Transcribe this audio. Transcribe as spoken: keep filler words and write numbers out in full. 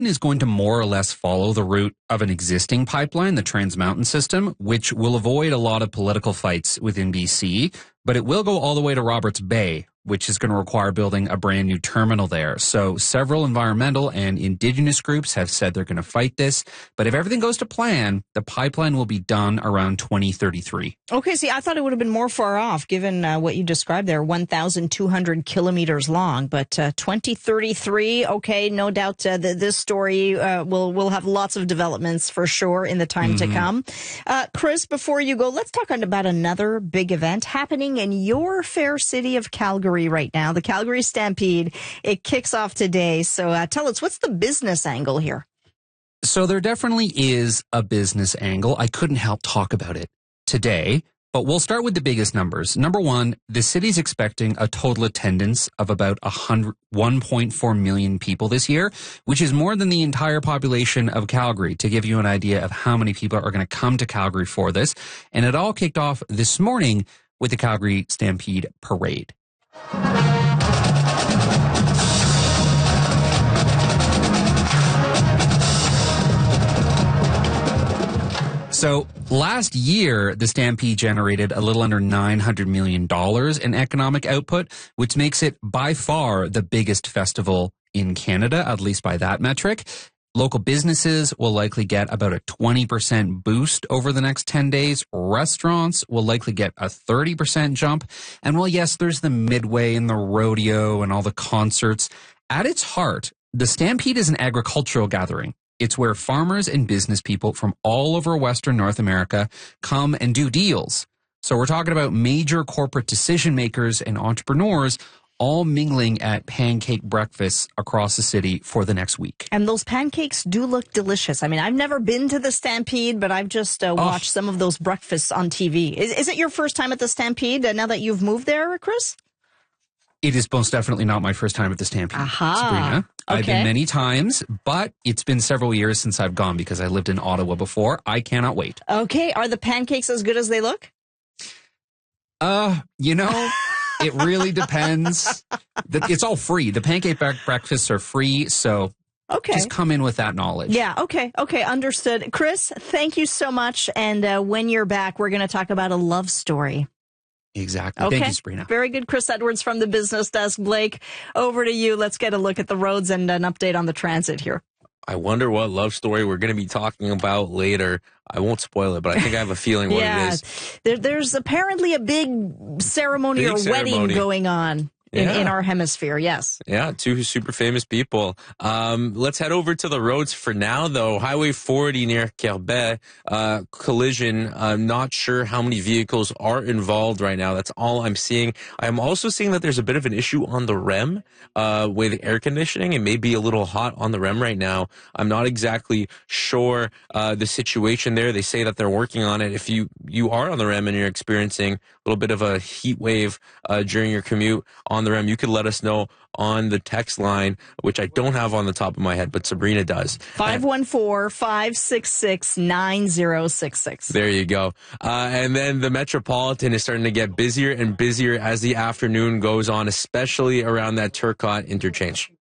is going to more or less follow the route of an existing pipeline, the Trans Mountain system, which will avoid a lot of political fights within B C, but it will go all the way to Roberts Bay, which is going to require building a brand new terminal there. So several environmental and indigenous groups have said they're going to fight this. But if everything goes to plan, the pipeline will be done around twenty thirty-three. Okay, see, I thought it would have been more far off given uh, what you described there, one thousand two hundred kilometers long. But uh, twenty thirty-three, okay, no doubt uh, that this story uh, will, will have lots of developments for sure in the time mm-hmm. to come. Uh, Chris, before you go, let's talk about another big event happening in your fair city of Calgary right now, the Calgary Stampede. It kicks off today. So uh, tell us, what's the business angle here? So there definitely is a business angle. I couldn't help talk about it today, but we'll start with the biggest numbers. Number one, the city's expecting a total attendance of about one point four million people this year, which is more than the entire population of Calgary, to give you an idea of how many people are going to come to Calgary for this. And it all kicked off this morning with the Calgary Stampede Parade. So last year, the Stampede generated a little under nine hundred million dollars in economic output, which makes it by far the biggest festival in Canada, at least by that metric. Local businesses will likely get about a twenty percent boost over the next ten days. Restaurants will likely get a thirty percent jump. And while, yes, there's the Midway and the rodeo and all the concerts, at its heart, the Stampede is an agricultural gathering. It's where farmers and business people from all over Western North America come and do deals. So we're talking about major corporate decision makers and entrepreneurs all mingling at pancake breakfasts across the city for the next week. And those pancakes do look delicious. I mean, I've never been to the Stampede, but I've just uh, watched oh. some of those breakfasts on T V. Is, is it your first time at the Stampede uh, now that you've moved there, Chris? It is most definitely not my first time at the Stampede, Aha. Sabrina. Okay. I've been many times, but it's been several years since I've gone because I lived in Ottawa before. I cannot wait. Okay. Are the pancakes as good as they look? Uh, you know... It really depends. It's all free. The pancake breakfasts are free, so okay. Just come in with that knowledge. Yeah, okay, okay, understood. Chris, thank you so much. And uh, when you're back, we're going to talk about a love story. Exactly. Okay. Thank you, Sabrina. Very good. Chris Edwards from the Business Desk. Blake, over to you. Let's get a look at the roads and an update on the transit here. I wonder what love story we're going to be talking about later. I won't spoil it, but I think I have a feeling what yeah, it is. There, there's apparently a big ceremony big or ceremony. wedding going on. In, Yeah. in our hemisphere, yes. Yeah, two super famous people. Um, let's head over to the roads for now, though. Highway forty near Kerbet, uh, collision. I'm not sure how many vehicles are involved right now. That's all I'm seeing. I'm also seeing that there's a bit of an issue on the R E M, uh, with air conditioning. It may be a little hot on the R E M right now. I'm not exactly sure, uh, the situation there. They say that they're working on it. If you, you are on the R E M and you're experiencing a little bit of a heat wave, uh, during your commute on the R E M, you could let us know on the text line, which I don't have on the top of my head, but Sabrina does. five one four, five six six, nine zero six six. There you go. Uh, and then the Metropolitan is starting to get busier and busier as the afternoon goes on, especially around that Turcotte interchange.